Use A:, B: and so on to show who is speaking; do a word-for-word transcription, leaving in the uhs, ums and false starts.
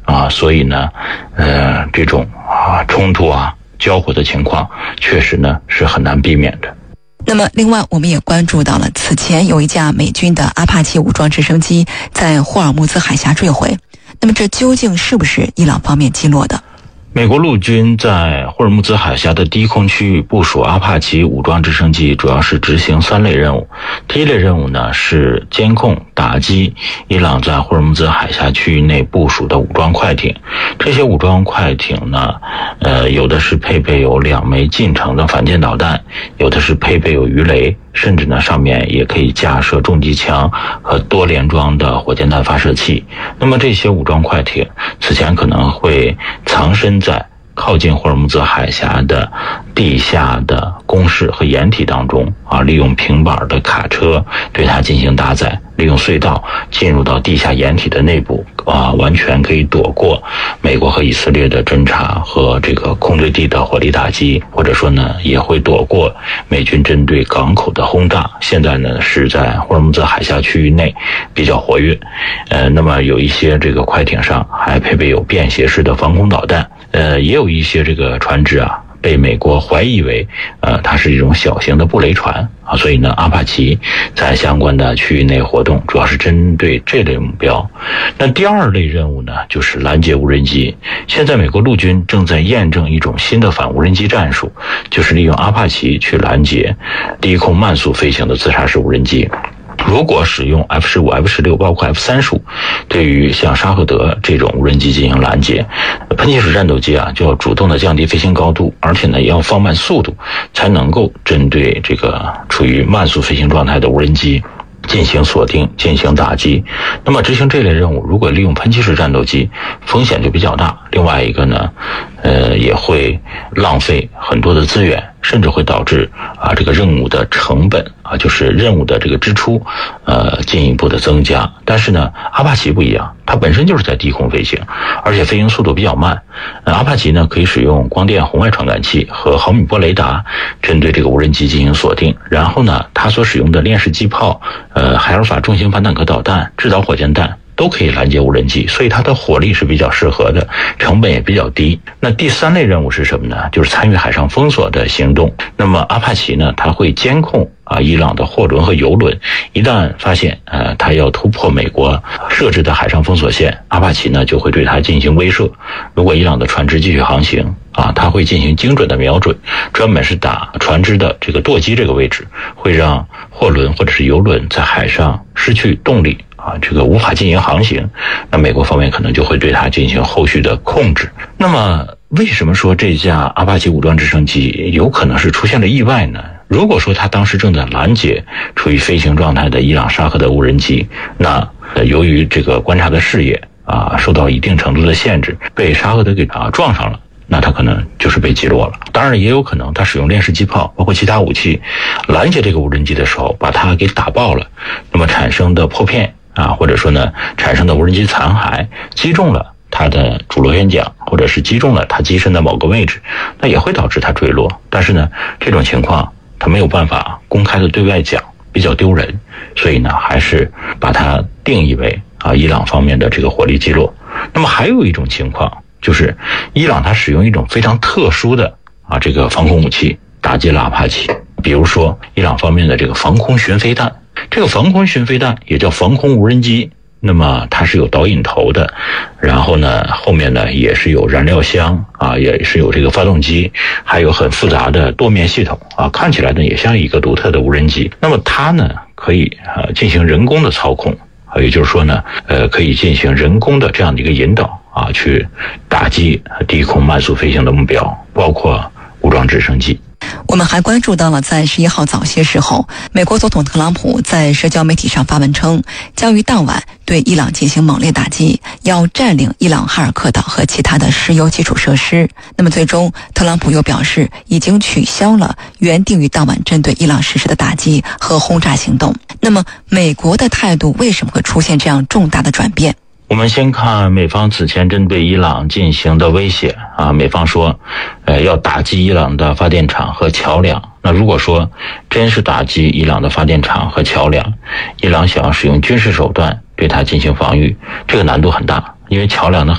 A: 啊，所以呢，呃，这种啊冲突啊交火的情况，确实呢是很难避免的。
B: 那么另外我们也关注到了，此前有一架美军的阿帕奇武装直升机在霍尔木兹海峡坠毁，那么这究竟是不是伊朗方面击落的？
A: 美国陆军在霍尔木兹海峡的低空区域部署阿帕奇武装直升机，主要是执行三类任务。第一类任务呢是监控打击伊朗在霍尔木兹海峡区域内部署的武装快艇。这些武装快艇呢，呃，有的是配备有两枚近程的反舰导弹，有的是配备有鱼雷，甚至呢上面也可以架设重机枪和多联装的火箭弹发射器。那么这些武装快艇此前可能会藏身在靠近霍尔木兹海峡的地下的工事和掩体当中啊，利用平板的卡车对它进行搭载，利用隧道进入到地下掩体的内部啊，完全可以躲过美国和以色列的侦察和这个空对地的火力打击，或者说呢也会躲过美军针对港口的轰炸。现在呢是在霍尔木兹海峡区域内比较活跃，呃，那么有一些这个快艇上还配备有便携式的防空导弹，呃，也有一些这个船只啊被美国怀疑为呃它是一种小型的布雷船啊，所以呢阿帕奇在相关的区域内活动主要是针对这类目标。那第二类任务呢就是拦截无人机。现在美国陆军正在验证一种新的反无人机战术，就是利用阿帕奇去拦截低空慢速飞行的自杀式无人机。如果使用 F 十五、F 十六 包括 F 三十五，对于像沙赫德这种无人机进行拦截，喷气式战斗机啊就要主动的降低飞行高度，而且呢也要放慢速度，才能够针对这个处于慢速飞行状态的无人机进行锁定，进行打击。那么执行这类任务，如果利用喷气式战斗机，风险就比较大。另外一个呢，呃，也会浪费很多的资源，甚至会导致啊这个任务的成本啊，就是任务的这个支出，呃，进一步的增加。但是呢，阿帕奇不一样，它本身就是在低空飞行，而且飞行速度比较慢。呃、阿帕奇呢可以使用光电红外传感器和毫米波雷达，针对这个无人机进行锁定。然后呢，它所使用的链式机炮、呃海尔法重型反坦克导弹、制导火箭弹，都可以拦截无人机，所以它的火力是比较适合的，成本也比较低。那第三类任务是什么呢？就是参与海上封锁的行动。那么阿帕奇呢，它会监控啊伊朗的货轮和油轮，一旦发现呃它要突破美国设置的海上封锁线，阿帕奇呢就会对它进行威慑。如果伊朗的船只继续航行啊，它会进行精准的瞄准，专门是打船只的这个舵机这个位置，会让货轮或者是油轮在海上失去动力啊，这个无法进行航行，那美国方面可能就会对它进行后续的控制。那么为什么说这架阿帕奇武装直升机有可能是出现了意外呢？如果说它当时正在拦截处于飞行状态的伊朗沙赫德无人机，那呃由于这个观察的视野啊受到一定程度的限制，被沙赫德给啊撞上了，那它可能就是被击落了。当然也有可能它使用链式机炮包括其他武器拦截这个无人机的时候把它给打爆了，那么产生的破片啊，或者说呢产生的无人机残骸击中了它的主螺旋桨，或者是击中了它机身的某个位置，那也会导致它坠落。但是呢这种情况它没有办法公开的对外讲，比较丢人，所以呢还是把它定义为啊伊朗方面的这个火力击落。那么还有一种情况，就是伊朗它使用一种非常特殊的啊这个防空武器打击了阿帕奇，比如说伊朗方面的这个防空巡飞弹。这个防空巡飞弹也叫防空无人机，那么它是有导引头的，然后呢后面呢也是有燃料箱啊，也是有这个发动机，还有很复杂的多面系统啊，看起来呢也像一个独特的无人机。那么它呢可以呃进行人工的操控，也就是说呢呃可以进行人工的这样的一个引导啊，去打击低空慢速飞行的目标，包括武装直升机。
B: 我们还关注到了，在十一号早些时候，美国总统特朗普在社交媒体上发文称，将于当晚对伊朗进行猛烈打击，要占领伊朗哈尔克岛和其他的石油基础设施。那么最终，特朗普又表示已经取消了原定于当晚针对伊朗实施的打击和轰炸行动。那么美国的态度为什么会出现这样重大的转变？
A: 我们先看美方此前针对伊朗进行的威胁啊，美方说呃要打击伊朗的发电厂和桥梁。那如果说真是打击伊朗的发电厂和桥梁，伊朗想要使用军事手段对它进行防御，这个难度很大，因为桥梁呢